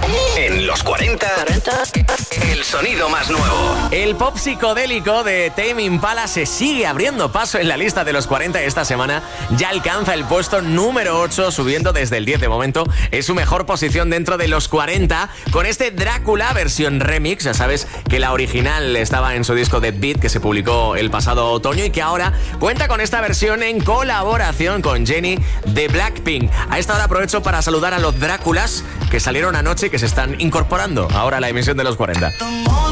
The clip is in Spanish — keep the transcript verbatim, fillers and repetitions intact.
En los cuarenta, el sonido más nuevo. El pop psicodélico de Tame Impala se sigue abriendo paso en la lista de los cuarenta. Esta semana ya alcanza el puesto número ocho, subiendo desde el diez de momento. Es su mejor posición dentro de los cuarenta con este Drácula versión remix. Ya sabes que la original estaba en su disco Dead Beat, que se publicó el pasado otoño y que ahora cuenta con esta versión en colaboración con Jennie de Blackpink. A esta hora aprovecho para saludar a los Dráculas que salieron anoche y que se están incorporando ahora a la emisión de los cuarenta.